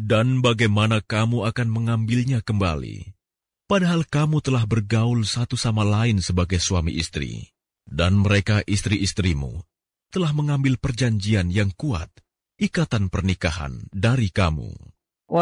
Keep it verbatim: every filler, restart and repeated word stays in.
Dan bagaimana kamu akan mengambilnya kembali, padahal kamu telah bergaul satu sama lain sebagai suami istri, dan mereka istri-istrimu telah mengambil perjanjian yang kuat, ikatan pernikahan dari kamu.